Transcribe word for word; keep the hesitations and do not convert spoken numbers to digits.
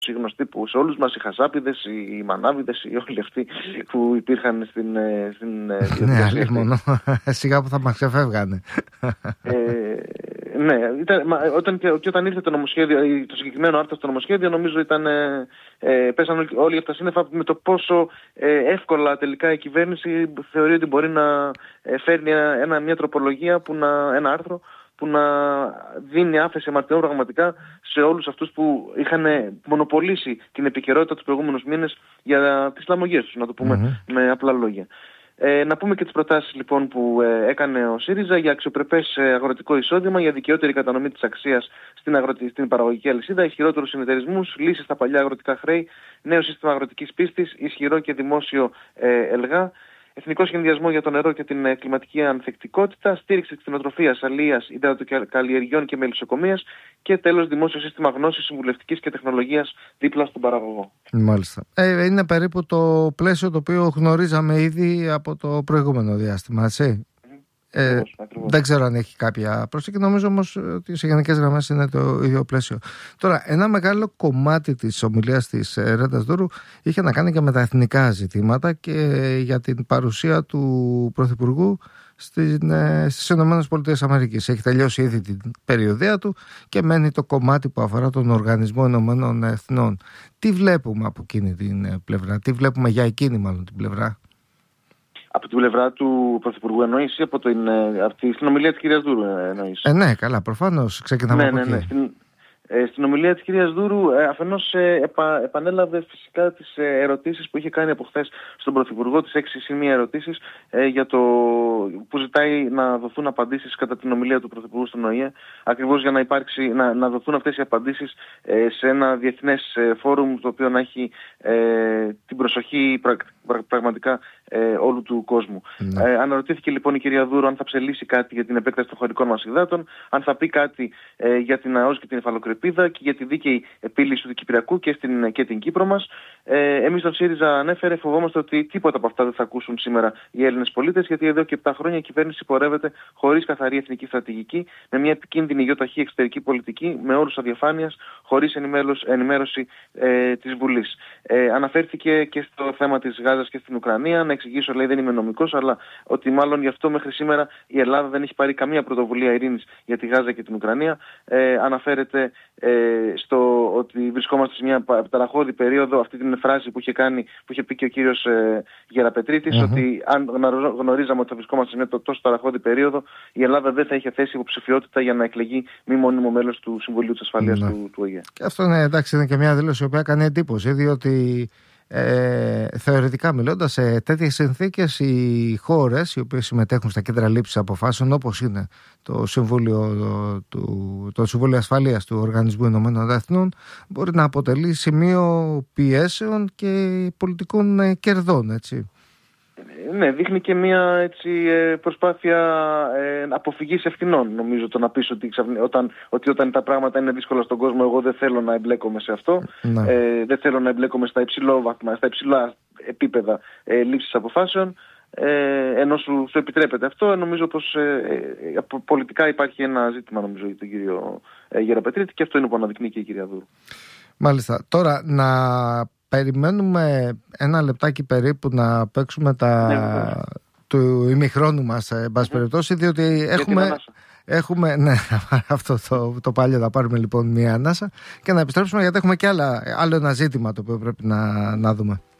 οι γνωστοί που σε όλους μας, οι χασάπιδες, οι μανάβιδες, οι όλοι αυτοί που υπήρχαν στην, στην ναι, άλλη μόνο. Σιγά που θα μας ξεφεύγανε. ε, ναι, ήταν, μα, όταν, και, και όταν ήρθε το νομοσχέδιο, το συγκεκριμένο άρθρο στο νομοσχέδιο, νομίζω ήταν, ε, ε, πέσαν όλοι από τα σύννεφα με το πόσο ε, εύκολα τελικά η κυβέρνηση θεωρεί ότι μπορεί να ε, φέρνει ένα, μια τροπολογία, που να, ένα άρθρο που να δίνει άφεση αμαρτιών πραγματικά σε όλους αυτούς που είχαν μονοπολίσει την επικαιρότητα τους προηγούμενους μήνες για τις λαμογές τους, να το πούμε mm-hmm. με απλά λόγια. Ε, να πούμε και τις προτάσεις λοιπόν που ε, έκανε ο ΣΥΡΙΖΑ για αξιοπρεπές ε, αγροτικό εισόδημα, για δικαιότερη κατανομή της αξίας στην, αγροτη... στην παραγωγική αλυσίδα, ισχυρότερους συνεταιρισμούς, λύσεις στα παλιά αγροτικά χρέη, νέο σύστημα αγροτικής πίστης, ισχυρό και δημόσιο ε, ΕΛΓΑ, εθνικό σχεδιασμό για το νερό και την ε, κλιματική ανθεκτικότητα, στήριξη της κτηνοτροφίας, αλίας, υδατοκαλλιεργειών και μελισσοκομείας και τέλος δημόσιο σύστημα γνώσης, συμβουλευτικής και τεχνολογίας δίπλα στον παραγωγό. Μάλιστα. Ε, είναι περίπου το πλαίσιο το οποίο γνωρίζαμε ήδη από το προηγούμενο διάστημα, έτσι. Ε, ακριβώς, ακριβώς. Δεν ξέρω αν έχει κάποια προσθήκη. Νομίζω όμως ότι σε γενικές γραμμές είναι το ίδιο πλαίσιο. Τώρα, ένα μεγάλο κομμάτι της ομιλίας της Ρέντας Δούρου είχε να κάνει και με τα εθνικά ζητήματα και για την παρουσία του Πρωθυπουργού στις ΗΠΑ. Έχει τελειώσει ήδη την περιοδεία του και μένει το κομμάτι που αφορά τον Οργανισμό Ηνωμένων Εθνών. Τι βλέπουμε από εκείνη την πλευρά, τι βλέπουμε για εκείνη μάλλον την πλευρά? Από την πλευρά του Πρωθυπουργού εννοείς ή από την, από την ομιλία της κυρίας Δούρου εννοείς? Ε, ναι, καλά, προφανώς. Ξεκινάμε ναι, από ναι, εκεί. Ναι. Στην, ε, στην ομιλία της κυρίας Δούρου ε, αφενός ε, επα, επανέλαβε φυσικά τις ε, ερωτήσεις που είχε κάνει από χθες στον Πρωθυπουργό, τις έξι σημεία ερωτήσεις ε, για το, που ζητάει να δοθούν απαντήσεις κατά την ομιλία του Πρωθυπουργού στον ΟΗΕ, ακριβώς για να, υπάρξει, να, να δοθούν αυτές οι απαντήσεις ε, σε ένα διεθνές ε, φόρουμ το οποίο να έχει ε, την προσοχή πρα, πρα, πραγματικά ε, όλου του κόσμου. Mm. Ε, αναρωτήθηκε λοιπόν η κυρία Δούρου αν θα ψελίσει κάτι για την επέκταση των χωρικών μας υδάτων, αν θα πει κάτι ε, για την ΑΟΣ και την υφαλοκρηπίδα και για τη δίκαιη επίλυση του Κυπριακού και, στην, και την Κύπρο μας. Ε, εμείς τον ΣΥΡΙΖΑ ανέφερε, φοβόμαστε ότι τίποτα από αυτά δεν θα ακούσουν σήμερα οι Έλληνες πολίτες, γιατί εδώ και επτά χρόνια η κυβέρνηση πορεύεται χωρίς καθαρή εθνική στρατηγική, με μια επικίνδυνη γιοταχή εξωτερική πολιτική, με όρους αδιαφάνειας, χωρίς ενημέρωση ε, της Βουλής. Ε, αναφέρθηκε και στο θέμα της Γάζας και στην Ουκρανία. Να εξηγήσω, λέει, δεν είμαι νομικός, αλλά ότι μάλλον γι' αυτό μέχρι σήμερα η Ελλάδα δεν έχει πάρει καμία πρωτοβουλία ειρήνης για τη Γάζα και την Ουκρανία. Ε, αναφέρεται ε, στο ότι βρισκόμαστε σε μια ταραχώδη περίοδο, αυτή την φράση που είχε, κάνει, που είχε πει και ο κύριος ε, Γεραπετρίτης, mm-hmm. ότι αν γνωρίζαμε ότι θα βρισκόμαστε σε μια τόσο ταραχώδη περίοδο, η Ελλάδα δεν θα είχε θέσει υποψηφιότητα για να εκλεγεί μη μόνιμο μέλος του Συμβουλίου της Ασφαλείας mm-hmm. του, του ΟΗΕ. Και αυτό είναι, εντάξει, είναι και μια δήλωση η οποία κάνει εντύπωση, διότι Ε, θεωρητικά μιλώντας, σε τέτοιες συνθήκες οι χώρες οι οποίες συμμετέχουν στα κέντρα λήψης αποφάσεων, όπως είναι το Συμβούλιο, το, το Συμβούλιο Ασφαλείας του Οργανισμού Ηνωμένων Εθνών, μπορεί να αποτελεί σημείο πιέσεων και πολιτικών κερδών, έτσι. Ναι, δείχνει και μια έτσι, προσπάθεια ε, αποφυγής ευθυνών, νομίζω, το να πεις ότι, όταν, ότι όταν τα πράγματα είναι δύσκολα στον κόσμο, εγώ δεν θέλω να εμπλέκομαι σε αυτό, ναι. ε, δεν θέλω να εμπλέκομαι στα, υψηλό βαθμα, στα υψηλά επίπεδα ε, λήψης αποφάσεων, ε, ενώ σου, σου επιτρέπεται αυτό. Νομίζω πως ε, ε, πολιτικά υπάρχει ένα ζήτημα, νομίζω, για τον κύριο ε, Γεραπετρίτη, και αυτό είναι που αναδεικνύει και η κυρία Δούρου. Μάλιστα. Τώρα να περιμένουμε ένα λεπτάκι περίπου να παίξουμε τα ναι, του ημιχρόνου μας, εν πάση περιπτώσει, διότι έχουμε, έχουμε ναι, αυτό το, το παλιό, θα πάρουμε λοιπόν μία ανάσα και να επιστρέψουμε, γιατί έχουμε και άλλα, άλλο ένα ζήτημα το οποίο πρέπει να, να δούμε.